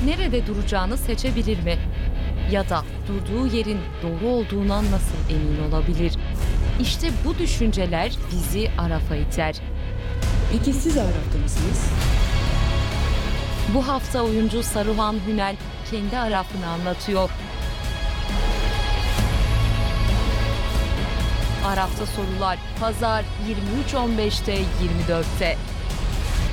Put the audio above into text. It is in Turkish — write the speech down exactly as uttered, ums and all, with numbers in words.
nerede duracağını seçebilir mi? Ya da durduğu yerin doğru olduğuna nasıl emin olabilir? İşte bu düşünceler bizi Araf'a iter. Peki siz Araf'ta mısınız? Bu hafta oyuncu Saruhan Hünel kendi Araf'ını anlatıyor. Araf'ta sorular Pazar yirmi üç on beşte yirmi dörtte.